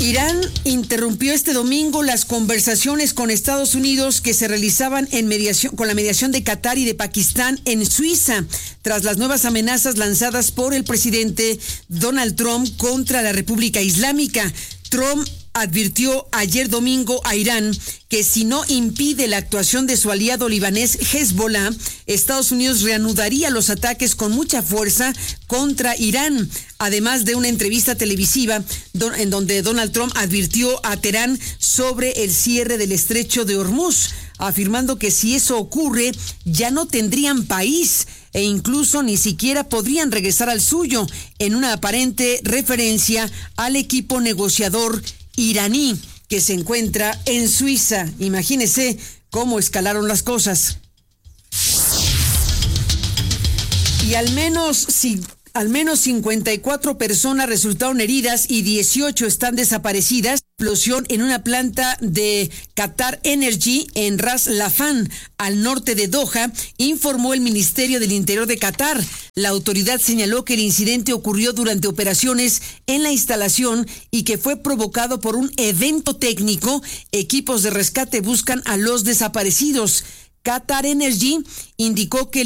Irán interrumpió este domingo las conversaciones con Estados Unidos que se realizaban con la mediación de Qatar y de Pakistán en Suiza, tras las nuevas amenazas lanzadas por el presidente Donald Trump contra la República Islámica. Trump advirtió ayer domingo a Irán que si no impide la actuación de su aliado libanés Hezbollah, Estados Unidos reanudaría los ataques con mucha fuerza contra Irán. Además de una entrevista televisiva en donde Donald Trump advirtió a Teherán sobre el cierre del estrecho de Hormuz, afirmando que si eso ocurre ya no tendrían país e incluso ni siquiera podrían regresar al suyo, en una aparente referencia al equipo negociador iraní que se encuentra en Suiza. Imagínese cómo escalaron las cosas. Y al menos 54 personas resultaron heridas y 18 están desaparecidas. Explosión en una planta de Qatar Energy en Ras Laffan, al norte de Doha, informó el Ministerio del Interior de Qatar. La autoridad señaló que el incidente ocurrió durante operaciones en la instalación y que fue provocado por un evento técnico. Equipos de rescate buscan a los desaparecidos. Qatar Energy indicó que